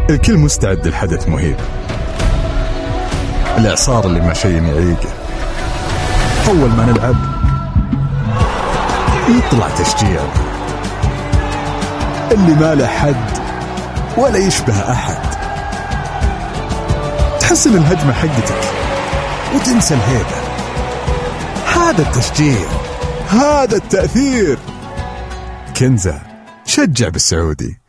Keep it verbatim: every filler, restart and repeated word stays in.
الكل مستعد للحدث مهيب، الإعصار اللي ما شيء يعيقه. أول ما نلعب يطلع تشجيع اللي ما له حد ولا يشبه أحد. تحس إن الهجمة حقتك وتنسى الهيبة. هذا التشجيع، هذا التأثير. كنزة، شجع بالسعودي.